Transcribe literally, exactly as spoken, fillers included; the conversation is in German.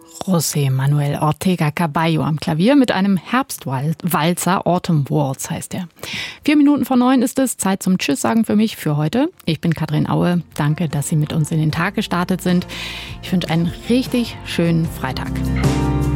José Manuel Ortega Caballo am Klavier mit einem Herbstwalzer, Autumn Waltz heißt er. Vier Minuten vor neun ist es, Zeit zum Tschüss sagen für mich für heute. Ich bin Katrin Aue, danke, dass Sie mit uns in den Tag gestartet sind. Ich wünsche einen richtig schönen Freitag.